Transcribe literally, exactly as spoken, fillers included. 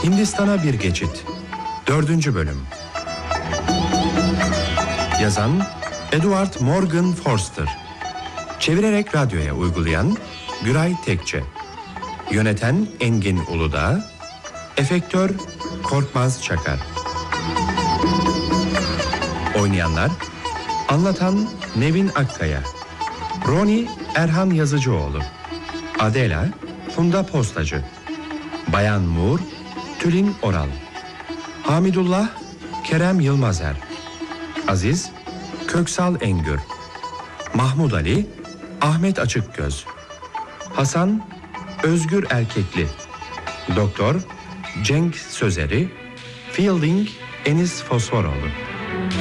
Hindistan'a bir geçit. Dördüncü bölüm. Yazan Edward Morgan Forster. Çevirerek radyoya uygulayan Güray Tekçe. Yöneten Engin Uludağ. Efektör Korkmaz Çakar. Oynayanlar: anlatan Nevin Akkaya, Roni Erhan Yazıcıoğlu, Adela Funda Postacı, Bayan Mur Tülin Oral, Hamidullah Kerem Yılmazer, Aziz Köksal Engür, Mahmud Ali Ahmet Açıkgöz, Hasan Özgür Erkekli, Doktor Cenk Sözeri, Fielding Enis Fosforoğlu.